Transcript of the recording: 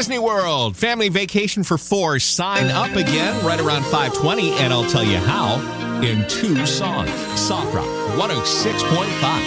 Disney World, family vacation for 4. Sign up again right around 5:20, and I'll tell you how in 2 songs. Soft Rock 106.5.